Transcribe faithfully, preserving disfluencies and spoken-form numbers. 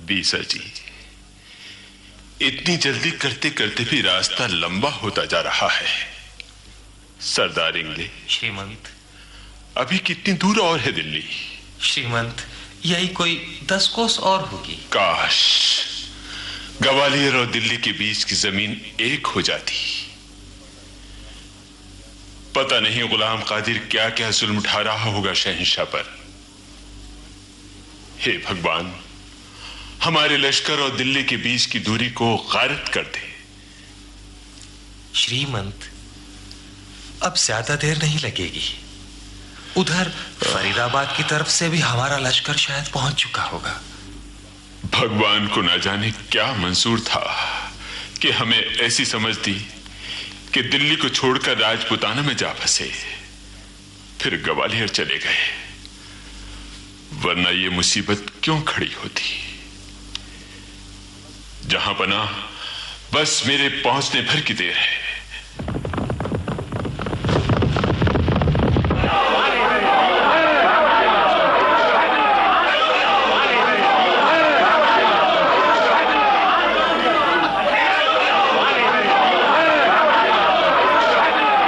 बीसा जी, इतनी जल्दी करते करते भी रास्ता लंबा होता जा रहा है। सरदार इंगले। श्रीमंत। अभी कितनी दूर और है दिल्ली? श्रीमंत, यही कोई दस कोस और होगी। काश ग्वालियर और दिल्ली के बीच की जमीन एक हो जाती। पता नहीं गुलाम कादिर क्या क्या जुल्म उठा रहा होगा शहंशाह पर। हे भगवान, हमारे लश्कर और दिल्ली के बीच की दूरी को गारत कर दे। श्रीमंत, अब ज्यादा देर नहीं लगेगी। उधर फरीदाबाद की तरफ से भी हमारा लश्कर शायद पहुंच चुका होगा। भगवान को न जाने क्या मंजूर था कि हमें ऐसी समझ दी कि दिल्ली को छोड़कर राजपुताना में जा फंसे, फिर ग्वालियर चले गए, वरना ये मुसीबत क्यों खड़ी होती। जहां पना बस मेरे पहुंचने भर की देर है।